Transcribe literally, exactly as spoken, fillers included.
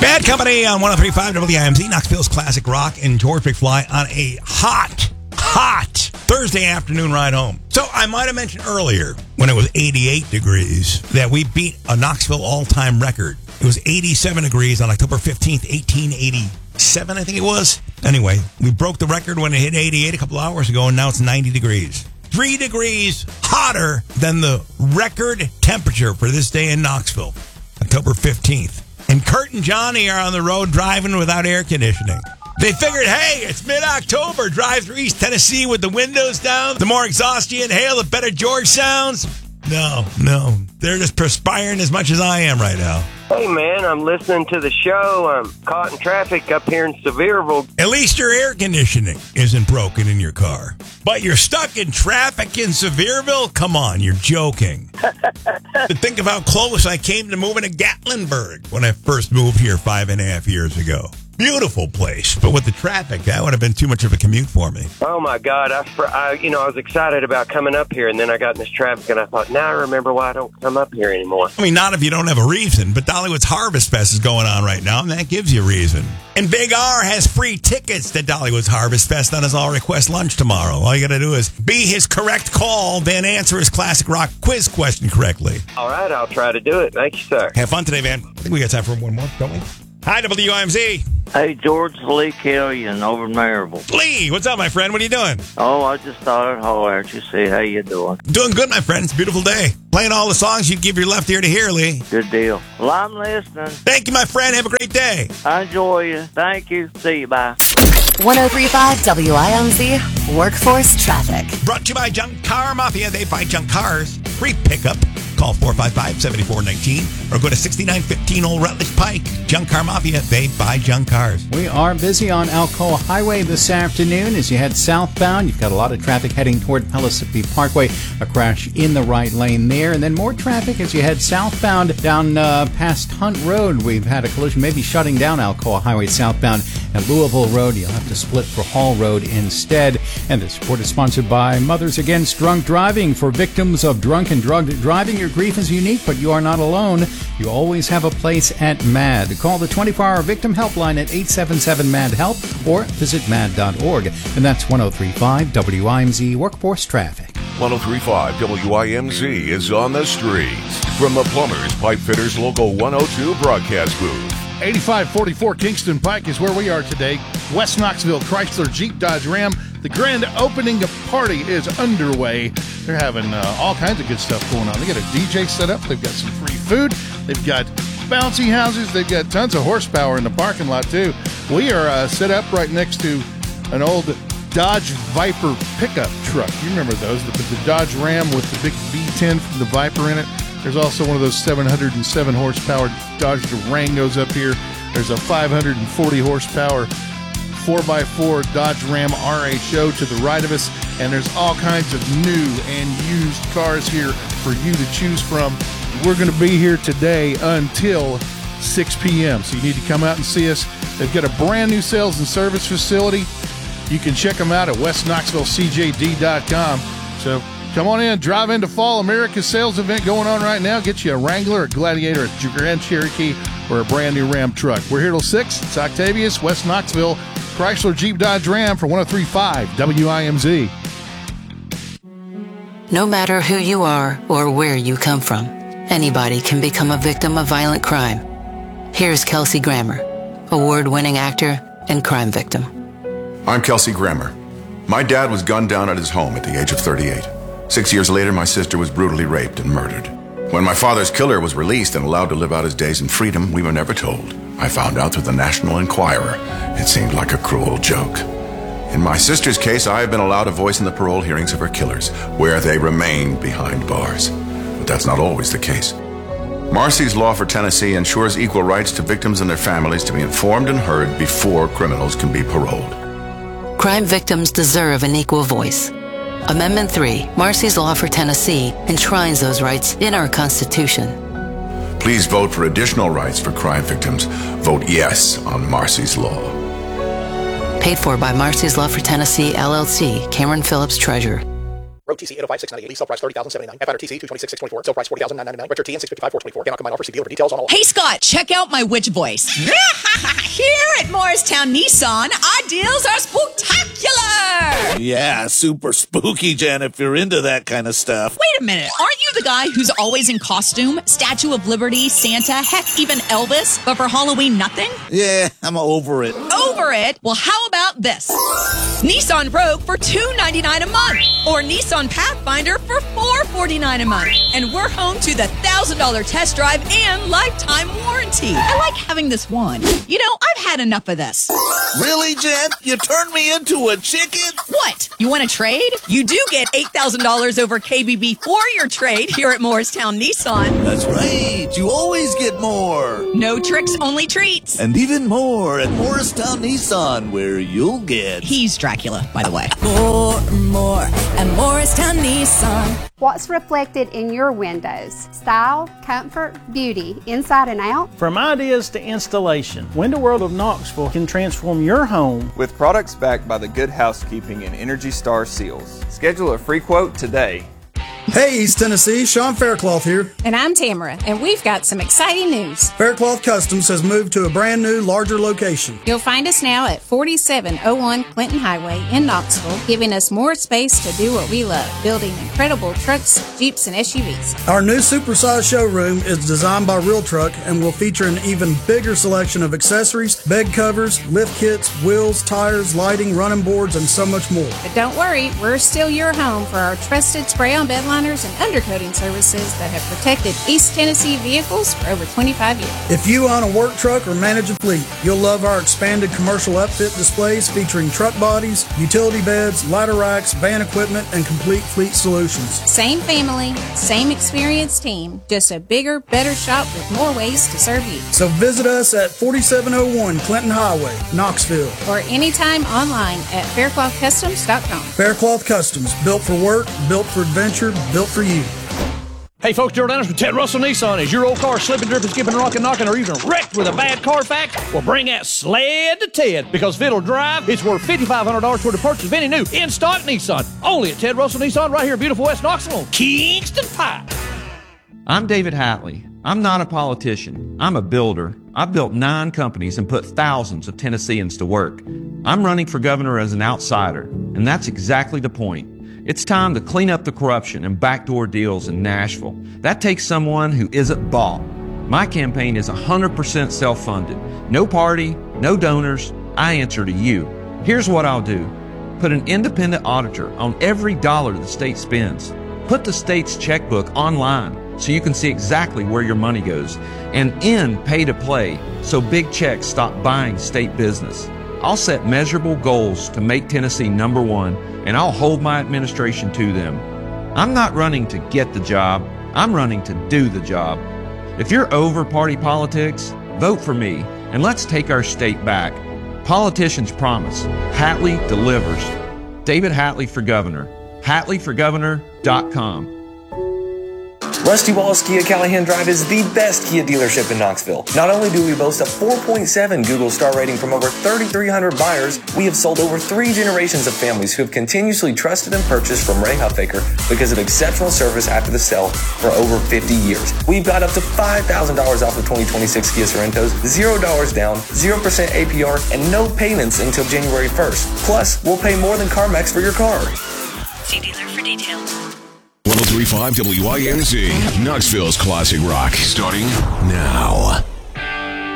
Bad Company on one oh three point five W I M Z, Knoxville's classic rock, and George McFly on a hot, hot Thursday afternoon ride home. So I might have mentioned earlier, when it was eighty-eight degrees, that we beat a Knoxville all-time record. It was eighty-seven degrees on October fifteenth, eighteen eighty-seven, I think it was. Anyway, we broke the record when it hit eighty-eight a couple hours ago, and now it's ninety degrees. Three degrees hotter than the record temperature for this day in Knoxville, October fifteenth. And Kurt and Johnny are on the road driving without air conditioning. They figured, hey, it's mid-October. Drive through East Tennessee with the windows down. The more exhaust you inhale, the better George sounds. No, no. They're just perspiring as much as I am right now. Hey, man, I'm listening to the show. I'm caught in traffic up here in Sevierville. At least your air conditioning isn't broken in your car. But you're stuck in traffic in Sevierville? Come on, you're joking. But think of how close I came to moving to Gatlinburg when I first moved here five and a half years ago. Beautiful place, but with the traffic, that would have been too much of a commute for me. Oh, my God. I, I, you know, I was excited about coming up here, and then I got in this traffic, and I thought, now I remember why I don't come up here anymore. I mean, not if you don't have a reason, but Dollywood's Harvest Fest is going on right now, and that gives you a reason. And Big R has free tickets to Dollywood's Harvest Fest on his all-request lunch tomorrow. All you got to do is be his correct call, then answer his classic rock quiz question correctly. All right, I'll try to do it. Thank you, sir. Have fun today, man. I think we got time for one more, don't we? Hi, W I M Z. Hey, George, Lee Killian over in Maryville. Lee, what's up, my friend? What are you doing? Oh, I just thought I'd holler at you, see how you doing. Doing good, my friend. It's a beautiful day. Playing all the songs you'd give your left ear to hear, Lee. Good deal. Well, I'm listening. Thank you, my friend. Have a great day. I enjoy you. Thank you. See you. Bye. one oh three point five W I M Z Workforce Traffic. Brought to you by Junk Car Mafia. They buy junk cars. Free pickup. Call four five five, seven four one nine or go to sixty-nine fifteen Old Rutledge Pike. Junk Car Mafia, they buy junk cars. We are busy on Alcoa Highway this afternoon. As you head southbound, you've got a lot of traffic heading toward Pellissippi Parkway. A crash in the right lane there. And then more traffic as you head southbound down uh, past Hunt Road. We've had a collision, maybe shutting down Alcoa Highway southbound at Louisville Road. You'll have to split for Hall Road instead. And this report is sponsored by Mothers Against Drunk Driving. For victims of drunk and drugged driving, your grief is unique, but you are not alone. You always have a place at MAD. Call the twenty-four hour victim helpline at eight seven seven M A D HELP or visit mad dot org. And that's one oh three point five W I M Z Workforce Traffic. one oh three point five W I M Z is on the streets from the Plumbers Pipe Fitters Local one oh two broadcast booth. eighty-five forty-four Kingston Pike is where we are today. West Knoxville Chrysler Jeep Dodge Ram. The grand opening party is underway. They're having uh, all kinds of good stuff going on. They got a D J set up. They've got some free food. They've got bouncy houses. They've got tons of horsepower in the parking lot, too. We are uh, set up right next to an old Dodge Viper pickup truck. You remember those, the, the Dodge Ram with the big V ten from the Viper in it. There's also one of those seven hundred seven horsepower Dodge Durangos up here. There's a five hundred forty horsepower four by four Dodge Ram R H O to the right of us, and there's all kinds of new and used cars here for you to choose from. We're going to be here today until six p.m., so you need to come out and see us. They've got a brand new sales and service facility. You can check them out at west knoxville c j d dot com. So come on in, drive into Fall America sales event going on right now. Get you a Wrangler, a Gladiator, a Grand Cherokee, or a brand new Ram truck. We're here till six. It's Octavius, West Knoxville, Chrysler Jeep Dodge Ram for one oh three point five W I M Z. No matter who you are or where you come from, anybody can become a victim of violent crime. Here's Kelsey Grammer, award-winning actor and crime victim. I'm Kelsey Grammer. My dad was gunned down at his home at the age of thirty-eight. Six years later, my sister was brutally raped and murdered. When my father's killer was released and allowed to live out his days in freedom, we were never told. I found out through the National Enquirer. It seemed like a cruel joke. In my sister's case, I have been allowed a voice in the parole hearings of her killers, where they remain behind bars. But that's not always the case. Marcy's Law for Tennessee ensures equal rights to victims and their families to be informed and heard before criminals can be paroled. Crime victims deserve an equal voice. Amendment three, Marcy's Law for Tennessee, enshrines those rights in our Constitution. Please vote for additional rights for crime victims. Vote yes on Marcy's Law. Paid for by Marcy's Law for Tennessee, L L C, Cameron Phillips, Treasurer. Road T C eight oh five six ninety-eight. Lease sale price thirty thousand seventy-nine. Pathfinder T C two twenty-six six twenty-four. Sale price forty thousand nine hundred ninety-nine. Retro T N six fifty-five four twenty-four. Cannot combine offer. See dealer for details on all. Hey Scott, check out my witch voice. Here at Morristown Nissan, our deals are spooktacular. Yeah, super spooky, Jen, if you're into that kind of stuff. Wait a minute. Aren't you the guy who's always in costume? Statue of Liberty, Santa, heck, even Elvis, but for Halloween, nothing? Yeah, I'm over it. Over it? Well, how about this? Nissan Rogue for two hundred ninety-nine dollars a month, or Nissan Pathfinder for four hundred forty-nine dollars a month. And we're home to the one thousand dollars test drive and lifetime warranty. I like having this one. You know, I've had enough of this. Really, Jen? You turned me into a chicken? What? You want to trade? You do get eight thousand dollars over K B B for your trade here at Morristown Nissan. That's right. You always get more. No tricks, only treats. And even more at Morristown Nissan, where you'll get... He's Dracula, by the way. More and more at Morristown Nissan. What's reflected in your windows? Style, comfort, beauty, inside and out? From ideas to installation, Window World of Knoxville can transform your home with products backed by the Good Housekeeping and Energy Star seals. Schedule a free quote today. Hey, East Tennessee, Sean Faircloth here. And I'm Tamara, and we've got some exciting news. Faircloth Customs has moved to a brand new, larger location. You'll find us now at forty-seven oh one Clinton Highway in Knoxville, giving us more space to do what we love, building incredible trucks, Jeeps, and S U Vs. Our new supersized showroom is designed by Real Truck and will feature an even bigger selection of accessories, bed covers, lift kits, wheels, tires, lighting, running boards, and so much more. But don't worry, we're still your home for our trusted spray-on bed liners and undercoating services that have protected East Tennessee vehicles for over twenty-five years. If you own a work truck or manage a fleet, you'll love our expanded commercial upfit displays featuring truck bodies, utility beds, ladder racks, van equipment, and complete fleet solutions. Same family, same experienced team, just a bigger, better shop with more ways to serve you. So visit us at forty-seven oh one Clinton Highway, Knoxville. Or anytime online at faircloth customs dot com. Faircloth Customs, built for work, built for adventure, built for you. Hey folks, Gerald Anderson with Ted Russell Nissan. Is your old car slipping, dripping, skipping, rocking, knocking, or even wrecked with a bad Carfax? Well, bring that sled to Ted, because if it'll drive, it's worth five thousand five hundred dollars toward the purchase of any new in-stock Nissan. Only at Ted Russell Nissan right here in beautiful West Knoxville on Kingston Pike. I'm David Hatley. I'm not a politician. I'm a builder. I've built nine companies and put thousands of Tennesseans to work. I'm running for governor as an outsider, and that's exactly the point. It's time to clean up the corruption and backdoor deals in Nashville. That takes someone who isn't bought. My campaign is one hundred percent self-funded. No party, no donors. I answer to you. Here's what I'll do. Put an independent auditor on every dollar the state spends. Put the state's checkbook online so you can see exactly where your money goes. And end pay-to-play so big checks stop buying state business. I'll set measurable goals to make Tennessee number one, and I'll hold my administration to them. I'm not running to get the job. I'm running to do the job. If you're over party politics, vote for me, and let's take our state back. Politicians promise. Hatley delivers. David Hatley for governor. Hatley for governor dot com. Rusty Walls Kia Callahan Drive is the best Kia dealership in Knoxville. Not only do we boast a four point seven Google star rating from over thirty-three hundred buyers, we have sold over three generations of families who have continuously trusted and purchased from Ray Huffaker because of exceptional service after the sale for over fifty years. We've got up to five thousand dollars off of twenty twenty-six Kia Sorrentos, zero dollars down, zero percent A P R, and no payments until January first. Plus, we'll pay more than CarMax for your car. See dealer for details. one oh three point five W I M Z, Knoxville's classic rock, starting now.